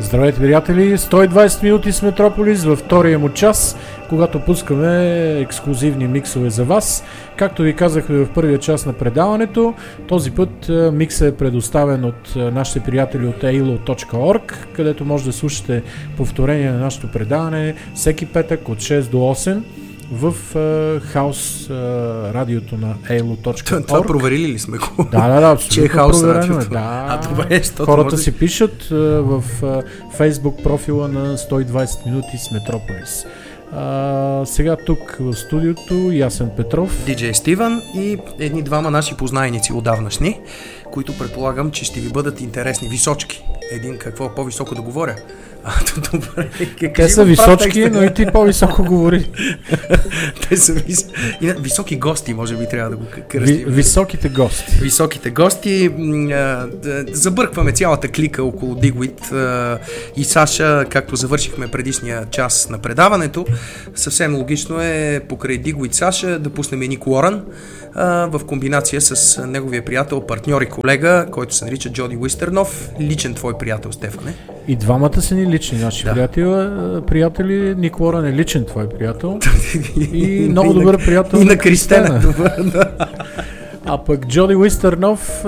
Здравейте, приятели! 120 минути с Метрополис във втория му час, когато пускаме ексклюзивни миксове за вас. Както ви казахме в първия час на предаването, този път миксът е предоставен от нашите приятели от elo.org, където може да слушате повторение на нашето предаване всеки петък от 6 до 8 в хаус радиото на elo.org. Това проверили ли сме го? Да, абсолютно. Че е хаус радиото. Да. Добре, хората си пишат в Facebook профила на 120 минути с Метрополис. Сега тук в студиото Ясен Петров, диджей Стивън и едни-двама наши познайници отдавнашни, които предполагам, че ще ви бъдат интересни. Височки. Един какво по-високо да говоря? Добре. Те са височки, но и ти по-високо говори. Те са високи гости, може би трябва да го кръстим. Високите гости. Високите гости. Забъркваме цялата клика около Digwit и Саша, както завършихме предишния час на предаването. Съвсем логично е покрай Digwit Саша да пуснем и Ник Уорън в комбинация с неговия приятел, партньор и колега, който се нарича Джоди Уистърнов. Личен твой приятел, Стефане. И двамата са ни лични наши приятели. Ник Уорън е личен твой приятел. И много добър приятел и на Кристена. А пък Джоди Уистърнов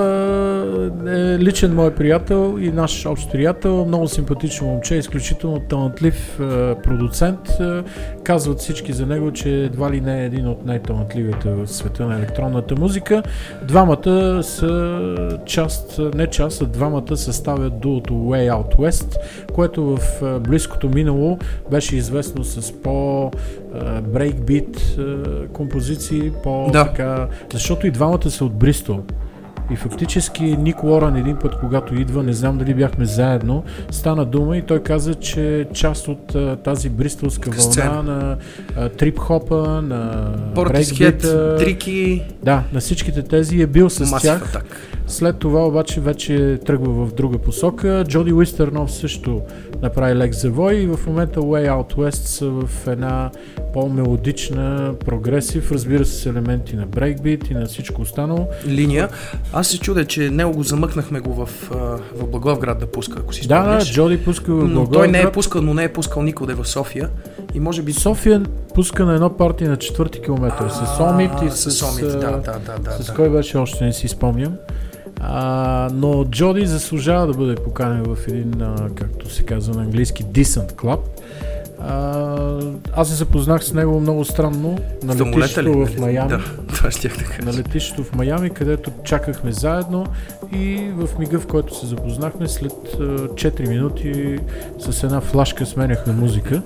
е личен мой приятел и наш общ приятел, много симпатично момче, изключително талантлив продуцент. Казват всички за него, че едва ли не е един от най-талантливите в света на електронната музика. Двамата са двамата съставят дуото Way Out West, което в близкото минало беше известно с брейкбит композиции, така, защото и двамата са от Бристол. И фактически Ник Уорън един път, когато идва, не знам дали бяхме заедно, стана дума и той каза, че част от тази бристолска вълна на трип-хопа, на брейкбита, трики, на всичките тези е бил с тях. Атак. След това обаче вече тръгва в друга посока. Джоди Уистърнов също направи лек завой и в момента Way Out West са в една по-мелодична прогресив, разбира се, с елементи на брейкбит и на всичко останало. Линия. Аз се чудя, че него го замъкнахме го в Благоевград да пуска, ако си спомняш. Да, Джоди пуска в Благоевград. Но той не е пускал, но не е пускал никъде в София. И може би София пуска на едно парти на 4-ти километър с Омит и с кой беше още не си спомням. Но Джоди заслужава да бъде поканен в един, както се казва на английски, decent club. Аз се запознах с него много странно на летището в Майами. На летището в Майами, където чакахме заедно и в мига, в който се запознахме, след 4 минути с една флашка сменяхме музика.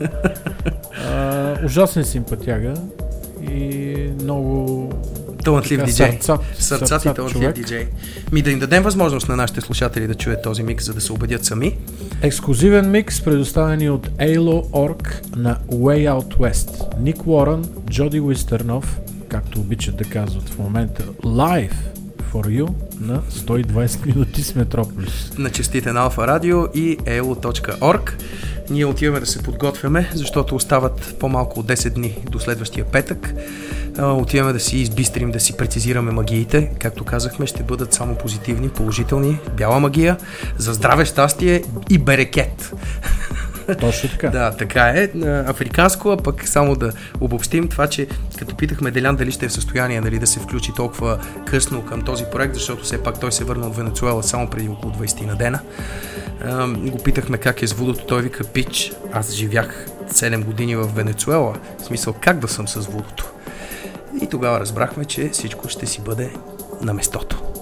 Ужасен симпатяга и много талантлив диджей. Сърцат и талантлив диджей. Да им дадем възможност на нашите слушатели да чуят този микс, за да се убедят сами. Ексклюзивен микс, предоставени от elo.org на Way Out West. Ник Уорън, Джоди Уистърнов, както обичат да казват в момента, live for you на 120 минути с Метрополис. На честите на Алфа Радио и elo.org. Ние отиваме да се подготвяме, защото остават по-малко от 10 дни до следващия петък. Отиваме да си избистрим, да си прецизираме магиите. Както казахме, ще бъдат само позитивни, положителни, бяла магия, за здраве, щастие и берекет. Точно така. Да, така е. Африканско, а пък само да обобщим това, че като питахме Делян дали ще е в състояние да се включи толкова късно към този проект, защото все пак той се върна от Венецуела само преди около 20 на дена. Го питахме как е с водото. Той вика: пич, аз живях 7 години в Венецуела. В смисъл, как да съм с водото? И тогава разбрахме, че всичко ще си бъде на местото.